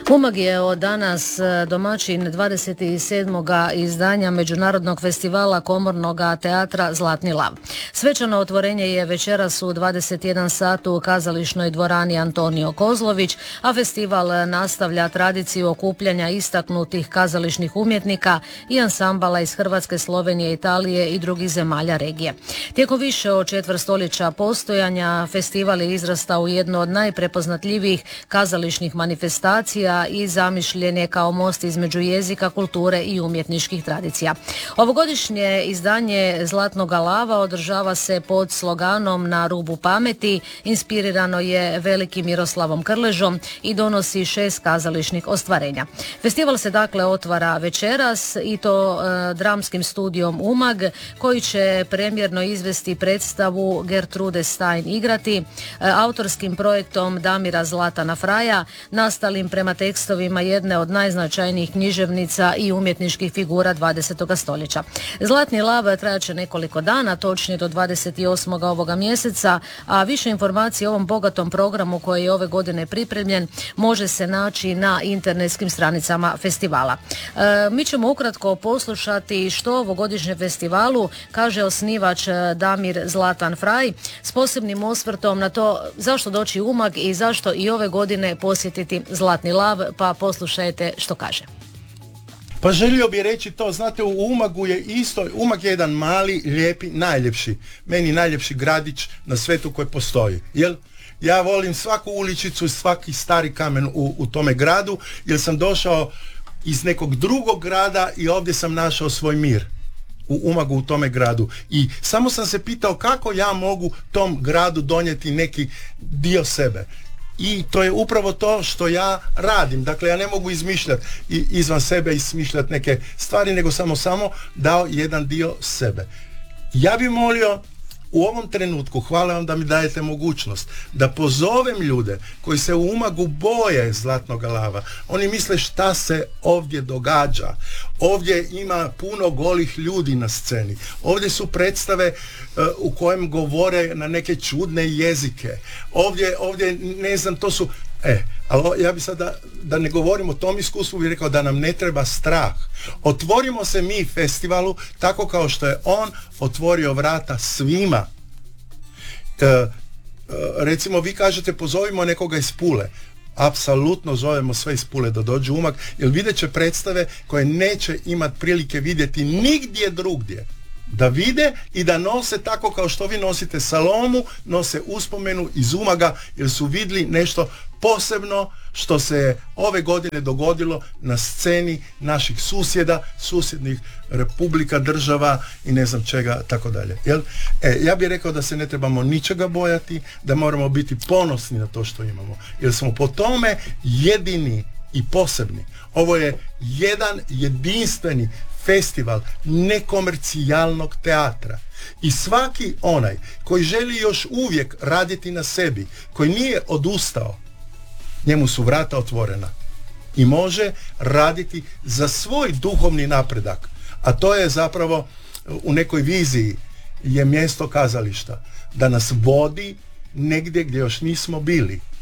Umag je od danas domaćin 27. izdanja Međunarodnog festivala komornog teatra Zlatni lav. Svečano otvorenje je večeras u 21 sat u kazališnoj dvorani Antonio Kozlović, a festival nastavlja tradiciju okupljanja istaknutih kazališnih umjetnika i ansambala iz Hrvatske, Slovenije, Italije i drugih zemalja regije. Tijekom više od četvrt stoljeća postojanja festival je izrastao u jedno od najprepoznatljivijih kazališnih manifestacija i zamišljen je kao most između jezika, kulture i umjetničkih tradicija. Ovogodišnje izdanje Zlatnog lava održava se pod sloganom Na rubu pameti, inspirirano je velikim Miroslavom Krležom i donosi 6 kazališnih ostvarenja. Festival se dakle otvara večeras i to dramskim studijom Umag koji će premijerno izvesti predstavu Gertrude Stein igrati, autorskim projektom Damira Zlatana Fraja, nastalim prema tekstovima jedne od najznačajnijih književnica i umjetničkih figura 20. stoljeća. Zlatni lav trajaće nekoliko dana, točnije do 28. ovoga mjeseca, a više informacija o ovom bogatom programu koji je ove godine pripremljen može se naći na internetskim stranicama festivala. Mi ćemo ukratko poslušati što ovogodišnjem festivalu kaže osnivač Damir Zlatan Fraj s posebnim osvrtom na to zašto doći u Umag i zašto i ove godine posjetiti Zlatni lav, pa poslušajte što kaže. Pa želio bih reći to, znate, u Umagu je isto, Umag je jedan mali, lijepi, najljepši, meni najljepši gradić na svetu koji postoji, jel? Ja volim svaku uličicu i svaki stari kamen u tome gradu, jer sam došao iz nekog drugog grada i ovdje sam našao svoj mir u Umagu, u tome gradu. I samo sam se pitao kako ja mogu tom gradu donijeti neki dio sebe. I to je upravo to što ja radim. Dakle, ja ne mogu izmišljati izvan sebe i smišljati neke stvari, nego samo dao jedan dio sebe. Ja bih molio u ovom trenutku, hvala vam da mi dajete mogućnost, da pozovem ljude koji se u Umagu boje Zlatnog lava. Oni misle šta se ovdje događa. Ovdje ima puno golih ljudi na sceni. Ovdje su predstave u kojem govore na neke čudne jezike. Ovdje ne znam, to su... ali ja bih sad da ne govorim o tom iskustvu, bih rekao da nam ne treba strah. Otvorimo se mi festivalu tako kao što je on otvorio vrata svima. Recimo vi kažete pozovimo nekoga iz Pule. Apsolutno zovemo sve iz Pule da dođu u Umag, jer vidjet će predstave koje neće imati prilike vidjeti nigdje drugdje. Da vide i da nose tako kao što vi nosite Salomu, nose uspomenu iz Umaga, jer su vidjeli nešto posebno što se je ove godine dogodilo na sceni naših susjeda, susjednih republika, država i ne znam čega, tako dalje. Ja bih rekao da se ne trebamo ničega bojati, da moramo biti ponosni na to što imamo, jer smo po tome jedini i posebni. Ovo je jedan jedinstveni festival nekomercijalnog teatra. I svaki onaj koji želi još uvijek raditi na sebi, koji nije odustao, njemu su vrata otvorena i može raditi za svoj duhovni napredak. A to je zapravo u nekoj viziji je mjesto kazališta. Da nas vodi negdje gdje još nismo bili.